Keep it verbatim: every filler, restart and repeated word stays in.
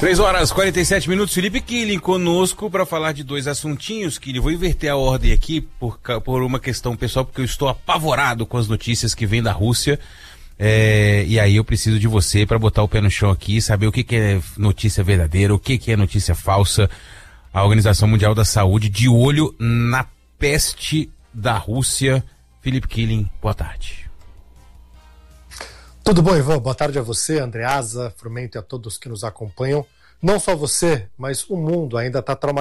três horas e quarenta e sete minutos, Felipe Killing conosco para falar de dois assuntinhos, Killing. Vou inverter a ordem aqui por, por uma questão pessoal, porque eu estou apavorado com as notícias que vêm da Rússia. É, e aí eu preciso de você para botar o pé no chão aqui, saber o que, que é notícia verdadeira, o que, que é notícia falsa. A Organização Mundial da Saúde de olho na peste da Rússia. Felipe Killing, boa tarde. Tudo bom, Ivan? Boa tarde a você, Andreasa, Frumento e a todos que nos acompanham. Não só você, mas o mundo ainda está traumatizado